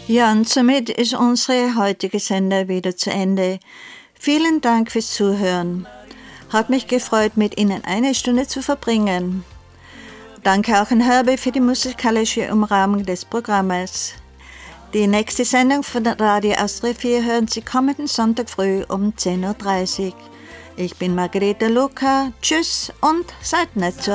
Ja, und somit ist unsere heutige Sendung wieder zu Ende. Vielen Dank fürs Zuhören. Hat mich gefreut, mit Ihnen eine Stunde zu verbringen. Danke auch an Herbie für die musikalische Umrahmung des Programmes. Die nächste Sendung von Radio Astrid 4 hören Sie kommenden Sonntag früh um 10.30 Uhr. Ich bin Margarete Luca. Tschüss und seid nett zu